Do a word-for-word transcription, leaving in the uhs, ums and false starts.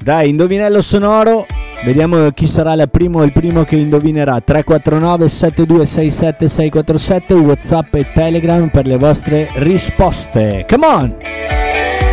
Dai, indovinello sonoro. Vediamo chi sarà la primo, il primo che indovinerà. Tre quattro nove sette due sei sette sei quattro sette, WhatsApp e Telegram per le vostre risposte. Come on!